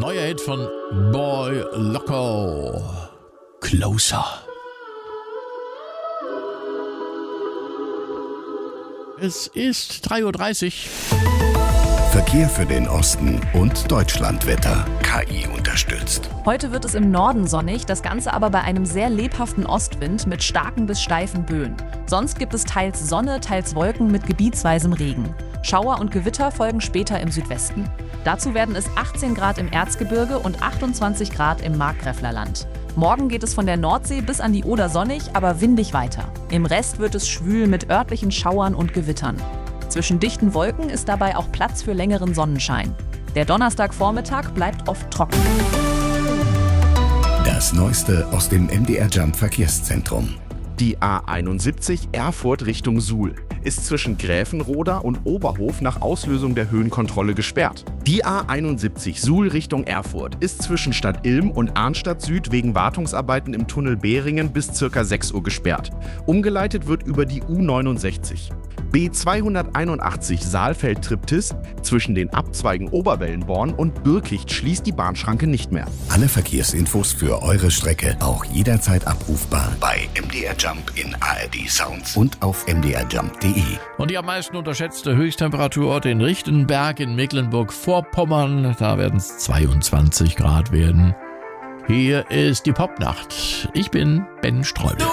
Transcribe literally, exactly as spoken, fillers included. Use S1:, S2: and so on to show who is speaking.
S1: Neuer Hit von Boy Loco. Closer. Es ist drei Uhr dreißig.
S2: Verkehr für den Osten und Deutschlandwetter. K I unterstützt.
S3: Heute wird es im Norden sonnig, das Ganze aber bei einem sehr lebhaften Ostwind mit starken bis steifen Böen. Sonst gibt es teils Sonne, teils Wolken mit gebietsweisem Regen. Schauer und Gewitter folgen später im Südwesten. Dazu werden es achtzehn Grad im Erzgebirge und achtundzwanzig Grad im Markgräflerland. Morgen geht es von der Nordsee bis an die Oder sonnig, aber windig weiter. Im Rest wird es schwül mit örtlichen Schauern und Gewittern. Zwischen dichten Wolken ist dabei auch Platz für längeren Sonnenschein. Der Donnerstagvormittag bleibt oft trocken.
S2: Das Neueste aus dem M D R Jump Verkehrszentrum.
S4: Die A einundsiebzig Erfurt Richtung Suhl ist zwischen Gräfenroda und Oberhof nach Auslösung der Höhenkontrolle gesperrt. Die A einundsiebzig Suhl Richtung Erfurt ist zwischen Stadt Ilm und Arnstadt Süd wegen Wartungsarbeiten im Tunnel Behringen bis ca. sechs Uhr gesperrt. Umgeleitet wird über die U neunundsechzig. B zweihunderteinundachtzig Saalfeld-Triptis zwischen den Abzweigen Oberwellenborn und Birkicht schließt die Bahnschranke nicht mehr.
S2: Alle Verkehrsinfos für eure Strecke auch jederzeit abrufbar bei M D R Jump in A R D Sounds und auf m d r jump punkt d e.
S1: Und die am meisten unterschätzte Höchsttemperaturort in Richtenberg in Mecklenburg-Vorpommern. Da werden es zweiundzwanzig Grad werden. Hier ist die Popnacht. Ich bin Ben Streubel.